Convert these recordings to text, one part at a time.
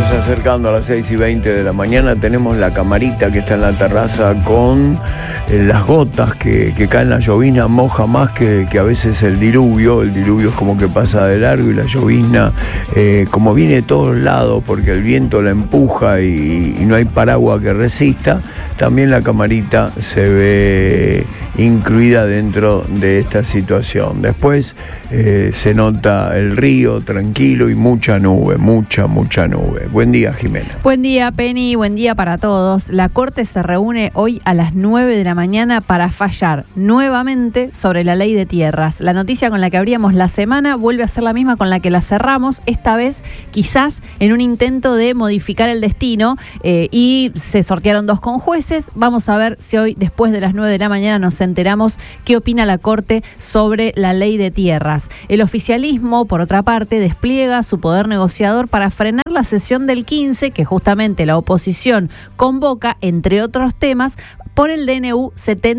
estamos acercando a las 6:20 de la mañana. Tenemos la camarita que está en la terraza con las gotas que caen. La llovizna moja más que a veces el diluvio. El diluvio es como que pasa de largo y la llovizna, como viene de todos lados porque el viento la empuja y no hay paraguas que resista, también la camarita se ve incluida dentro de esta situación. Después se nota el río tranquilo y mucha nube, mucha nube. Buen día, Jimena. Buen día, Penny, buen día para todos. La Corte se reúne hoy a las 9 de la mañana para fallar nuevamente sobre la ley de tierras. La noticia con la que abríamos la semana vuelve a ser la misma con la que la cerramos, esta vez quizás en un intento de modificar el destino, y se sortearon 2 conjueces. Vamos a ver si hoy, después de las 9 de la mañana, nos enteramos qué opina la Corte sobre la ley de tierras. El oficialismo, por otra parte, despliega su poder negociador para frenar la sesión del 15, que justamente la oposición convoca, entre otros temas, por el DNU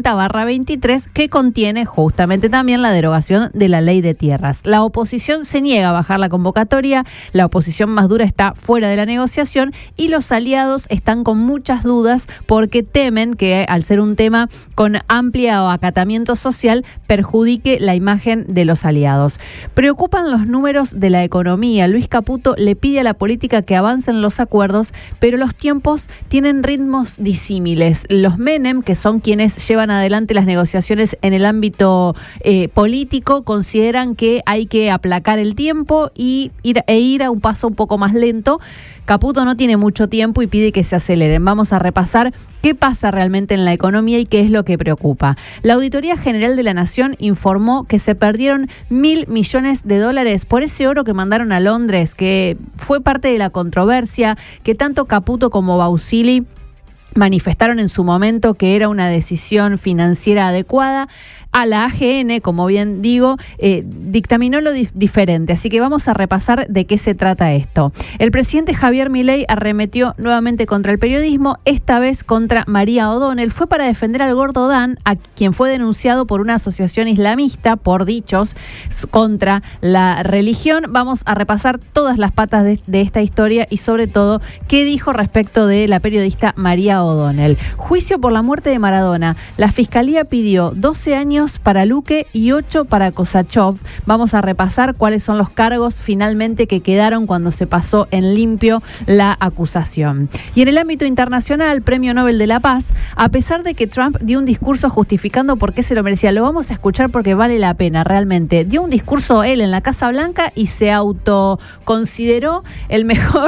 70/23, que contiene justamente también la derogación de la ley de tierras. La oposición se niega a bajar la convocatoria, la oposición más dura está fuera de la negociación y los aliados están con muchas dudas porque temen que, al ser un tema con amplia acatamiento social, perjudique la imagen de los aliados. Preocupan los números de la economía. Luis Caputo le pide a la política que avancen los acuerdos, pero los tiempos tienen ritmos disímiles. Los Menem, que son quienes llevan adelante las negociaciones en el ámbito político, consideran que hay que aplacar el tiempo y ir a un paso un poco más lento. Caputo no tiene mucho tiempo y pide que se aceleren. Vamos a repasar qué pasa realmente en la economía y qué es lo que preocupa. La Auditoría General de la Nación informó que se perdieron $1.000 millones por ese oro que mandaron a Londres, que fue parte de la controversia, que tanto Caputo como Bausili manifestaron en su momento que era una decisión financiera adecuada. A la AGN, como bien digo, dictaminó lo diferente. Así que vamos a repasar de qué se trata esto. El presidente Javier Milei arremetió nuevamente contra el periodismo, esta vez contra María O'Donnell. Fue para defender al gordo Dan, a quien fue denunciado por una asociación islamista por dichos contra la religión. Vamos a repasar todas las patas de esta historia y sobre todo qué dijo respecto de la periodista María O'Donnell. Juicio por la muerte de Maradona. La Fiscalía pidió 12 años para Luque y 8 para Kosachov. Vamos a repasar cuáles son los cargos finalmente que quedaron cuando se pasó en limpio la acusación. Y en el ámbito internacional, Premio Nobel de la Paz, a pesar de que Trump dio un discurso justificando por qué se lo merecía, lo vamos a escuchar porque vale la pena realmente. Dio un discurso él en la Casa Blanca y se autoconsideró el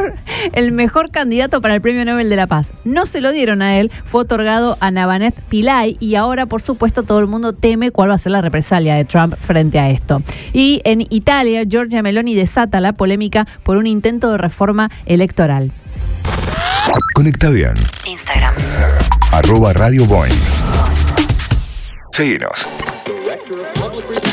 mejor candidato para el Premio Nobel de la Paz. No se lo dieron a él, fue otorgado a Navanet Pillay y ahora, por supuesto, todo el mundo teme cuál va a ser la represalia de Trump frente a esto. Y en Italia, Giorgia Meloni desata la polémica por un intento de reforma electoral. Conecta bien. Instagram. @Radio Boing. Seguinos.